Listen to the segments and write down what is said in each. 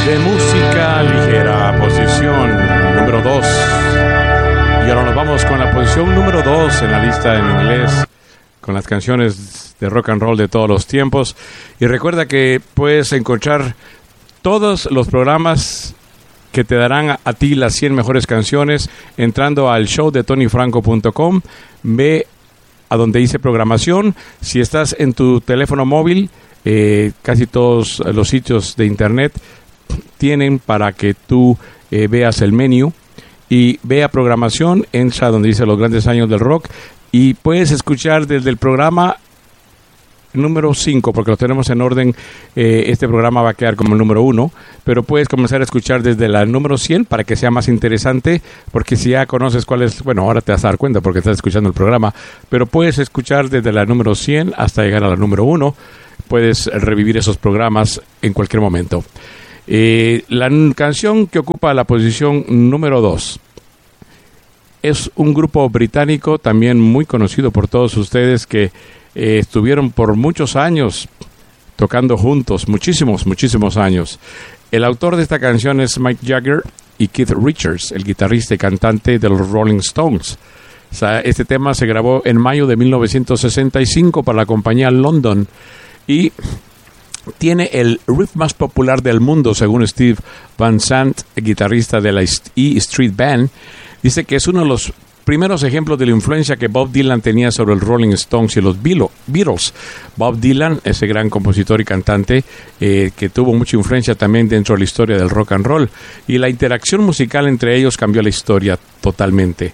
De música ligera, posición número 2. Y ahora nos vamos con la posición número 2 en la lista en inglés, con las canciones de rock and roll de todos los tiempos. Y recuerda que puedes encontrar todos los programas que te darán a ti las 100 mejores canciones entrando al showdetonyfranco.com. Ve a donde dice programación. Si estás en tu teléfono móvil, casi todos los sitios de internet tienen para que tú veas el menú y vea programación, entra donde dice los grandes años del rock y puedes escuchar desde el programa número 5, porque lo tenemos en orden. Este programa va a quedar como el número 1, pero puedes comenzar a escuchar desde la número 100 para que sea más interesante, porque si ya conoces cuál es, bueno, ahora te vas a dar cuenta porque estás escuchando el programa, pero puedes escuchar desde la número 100 hasta llegar a la número 1. Puedes revivir esos programas en cualquier momento. La canción que ocupa la posición número 2 es un grupo británico también muy conocido por todos ustedes que estuvieron por muchos años tocando juntos, muchísimos años. El autor de esta canción es Mick Jagger y Keith Richards, el guitarrista y cantante de los Rolling Stones. O sea, este tema se grabó en mayo de 1965 para la compañía London y tiene el riff más popular del mundo, según Steve Van Sant, guitarrista de la E Street Band. Dice que es uno de los primeros ejemplos de la influencia que Bob Dylan tenía sobre el Rolling Stones y los Beatles. Bob Dylan, ese gran compositor y cantante que tuvo mucha influencia también dentro de la historia del rock and roll. Y la interacción musical entre ellos cambió la historia totalmente.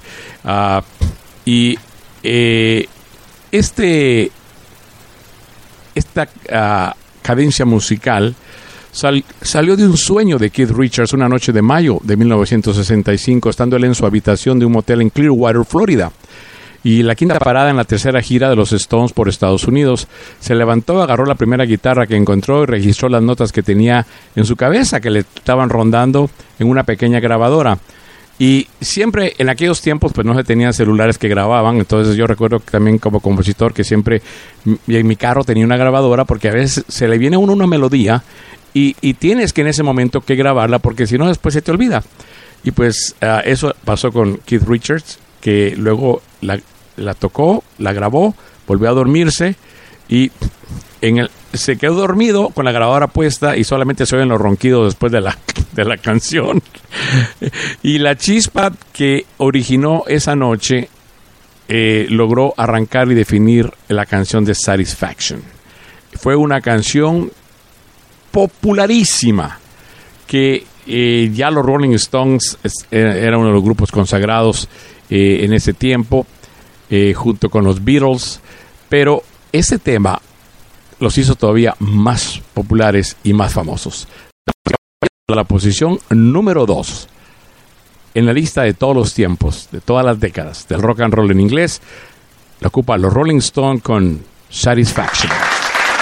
Esta cadencia musical salió de un sueño de Keith Richards una noche de mayo de 1965, estando él en su habitación de un motel en Clearwater, Florida. Y la quinta parada en la tercera gira de los Stones por Estados Unidos. Se levantó, agarró la primera guitarra que encontró y registró las notas que tenía en su cabeza, que le estaban rondando en una pequeña grabadora. Y siempre en aquellos tiempos pues no se tenían celulares que grababan, entonces yo recuerdo que también como compositor que siempre en mi carro tenía una grabadora, porque a veces se le viene a uno una melodía y tienes que en ese momento que grabarla, porque si no después se te olvida. Y pues eso pasó con Keith Richards, que luego la tocó, la grabó, volvió a dormirse y se quedó dormido con la grabadora puesta y solamente se oyen los ronquidos después de la canción. Y la chispa que originó esa noche logró arrancar y definir la canción de Satisfaction. Fue una canción popularísima que ya los Rolling Stones era uno de los grupos consagrados en ese tiempo, junto con los Beatles, pero ese tema los hizo todavía más populares y más famosos. La posición número 2 en la lista de todos los tiempos, de todas las décadas del rock and roll en inglés, la ocupa los Rolling Stones con Satisfaction.